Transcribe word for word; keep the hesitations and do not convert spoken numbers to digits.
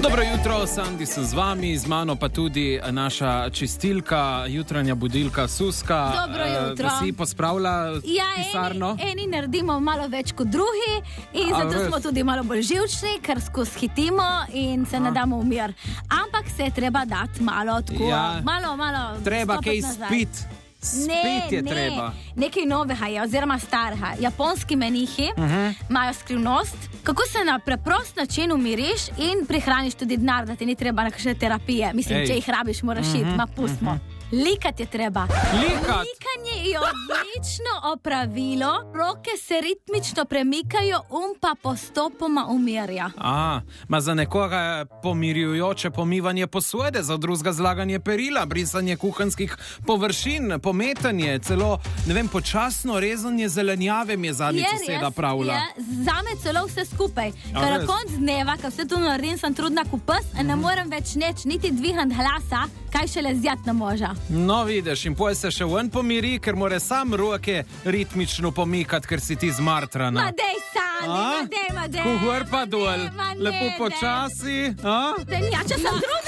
Dobro jutro, Sandi so z vami, z mano pa tudi naša čistilka, jutranja budilka Suska. Dobro jutro. Da si pospravlja ja, pisarno? Eni, eni naredimo malo več kot drugi in A, zato res? smo tudi malo bolj živčni, ker skozi hitimo in se A. ne damo v mir. Ampak se je treba dati malo tako, Ja. malo, malo Treba stopiti kaj nazaj. spiti. Ne, Spet je ne, treba. nekaj novega je, oziroma starega. Japonski menihi imajo uh-huh. skrivnost, kako se na preprost način umiriš in prihraniš tudi denar, da ti ni treba na kakšne terapije. Mislim, Ej. če jih rabiš, moraš uh-huh. iti, ma pustimo. Uh-huh. Likat je treba. Likat? Likanje je odlično opravilo, roke se ritmično premikajo, um pa postopoma umirja. A, ma za nekoga je pomirjujoče pomivanje posode, za drugega zlaganje perila, brisanje kuhanskih površin, pometanje, celo, ne vem, počasno rezanje zelenjave mi je zadnjič Je soseda res, pravila. je, zame celo vse skupaj. A, Ker na res? konc dneva, ko vse to naredim, sem trudna kot pes, mm. ne morem več neč, niti dvigniti glasa, kaj šele zjat na moža. No, vidiš, in poje se še ven pomiri, ker mora sam roke ritmično pomikati, ker si ti zmartrana. Ma dej, Sandi, A? ma dej, ma dej. Kuhar pa ma dol, dej, ma ne, lepo dej. počasi. A? Dej, ja, če sem druga.